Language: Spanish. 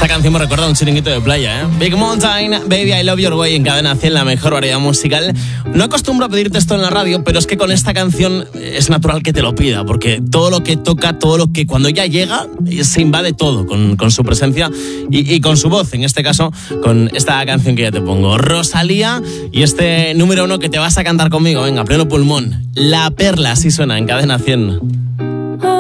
Esta canción me recuerda a un chiringuito de playa, ¿eh? Big Mountain, Baby I Love Your Way, en Cadena 100, la mejor variedad musical. No acostumbro a pedirte esto en la radio, pero es que con esta canción es natural que te lo pida, porque todo lo que toca, todo lo que cuando ya llega, se invade todo con su presencia y con su voz, en este caso, con esta canción que ya te pongo. Rosalía y este número 1 que te vas a cantar conmigo, venga, pleno pulmón. La Perla, así suena en Cadena 100.